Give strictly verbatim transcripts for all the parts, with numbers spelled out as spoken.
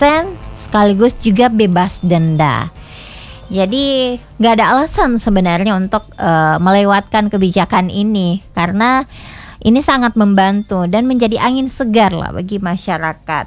persen sekaligus juga bebas denda. Jadi nggak ada alasan sebenarnya untuk uh, melewatkan kebijakan ini, karena ini sangat membantu dan menjadi angin segar lah bagi masyarakat.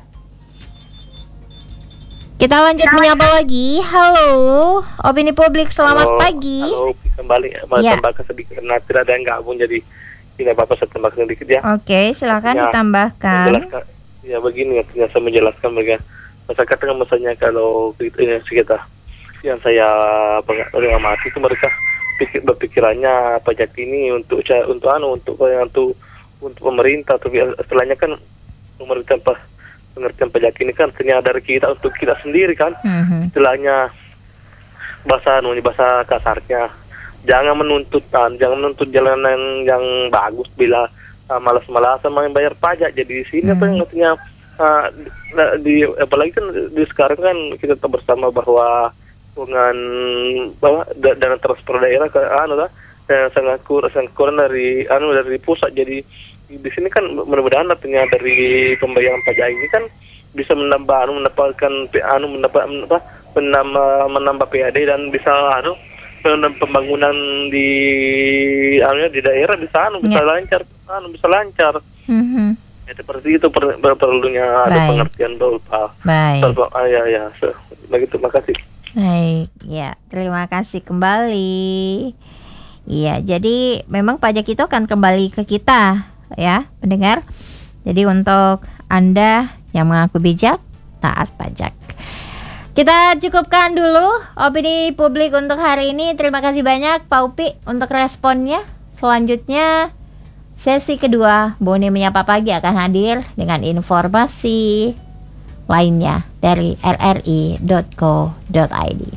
Kita lanjut menyapa lagi. Halo, Opini Publik, selamat halo, pagi. Halo, kembali mau ya. tambahkan sedikit karena tidak ada yang gabung, jadi tidak apa-apa saya tambahkan sedikit ya. Oke, silakan ya, ditambahkan. Ya begini, artinya saya menjelaskan bagaimana masyarakat dengan misalnya kalau ini kita yang saya mengamati itu mereka pikir, berpikirannya pajak ini untuk untuk anu untuk untuk untuk pemerintah, tapi setelahnya kan pemerintah apa pengertian pajak ini kan ternyata dari kita untuk kita sendiri kan. Mm-hmm. Istilahnya bahasa anu bahasa kasarnya jangan menuntut jangan menuntut jalan yang, yang bagus bila uh, malas-malasan membayar pajak. Jadi di sini apa yang artinya uh, di apalagi kan di sekarang kan kita tahu bersama bahwa dengan bahwa dana transfer daerah ke anu lah eh, sangat kurang sangat kurang dari anu dari pusat. Jadi di sini kan mudah-mudahan artinya dari pembayaran pajak ini kan bisa menambah anu mendapatkan anu mendapat apa menambah menambah P A D dan bisa anu pembangunan di anu di daerah bisa anu bisa yeah. lancar anu bisa lancar. Mm-hmm. Ya, seperti itu per, per, perlunya ada Baik. pengertian bahwa Baik. Ah, ya ya so, begitu, makasih. Baik, ya, terima kasih kembali. Iya, jadi memang pajak itu akan kembali ke kita, ya, pendengar. Jadi untuk Anda yang mengaku bijak, taat pajak. Kita cukupkan dulu Opini Publik untuk hari ini. Terima kasih banyak Pak Upi untuk responnya. Selanjutnya sesi kedua Boni Menyapa Pagi akan hadir dengan informasi lainnya dari r r i dot co dot i d.